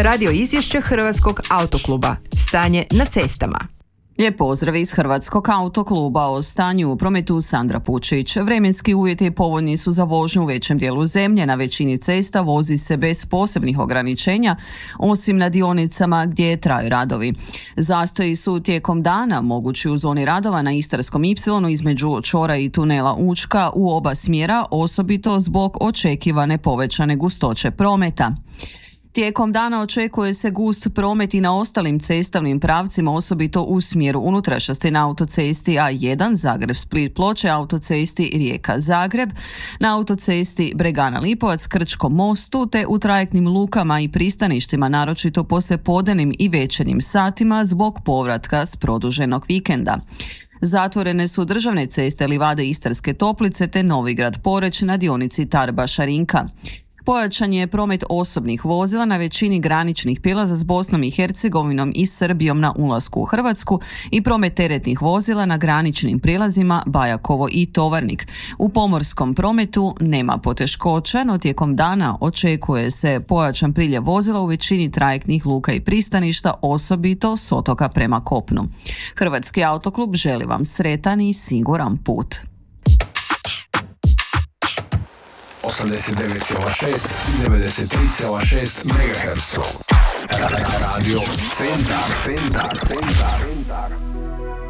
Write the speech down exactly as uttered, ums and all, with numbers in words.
Radio izvješće Hrvatskog autokluba. Stanje na cestama. Lijep pozdrav iz Hrvatskog autokluba. O stanju u prometu Sandra Pučić. Vremenski uvjeti povoljni su za vožnju u većem dijelu zemlje. Na većini cesta vozi se bez posebnih ograničenja, osim na dionicama gdje traju radovi. Zastoji su tijekom dana mogući u zoni radova na Istarskom ipsilonu između čvora i tunela Učka u oba smjera, osobito zbog očekivane povećane gustoće prometa. Tijekom dana očekuje se gust promet i na ostalim cestovnim pravcima, osobito u smjeru unutrašnjosti na autocesti A jedan Zagreb-Split-Ploče, autocesti Rijeka-Zagreb, na autocesti Bregana-Lipovac, Krčkom mostu te u trajektnim lukama i pristaništima, naročito poslijepodnevnim i večernjim satima zbog povratka s produženog vikenda. Zatvorene su državne ceste Livade Istarske Toplice te Novigrad-Poreć na dionici Tarba-Šarinka. Pojačan je promet osobnih vozila na većini graničnih prijelaza s Bosnom i Hercegovinom i Srbijom na ulasku u Hrvatsku i promet teretnih vozila na graničnim prijelazima Bajakovo i Tovarnik. U pomorskom prometu nema poteškoća, no tijekom dana očekuje se pojačan priljev vozila u većini trajektnih luka i pristaništa, osobito s otoka prema kopnu. Hrvatski autoklub želi vam sretan i siguran put. osamdeset devet zarez šest, devedeset tri zarez šest megaherca. Radio Centar, Centar, Centar.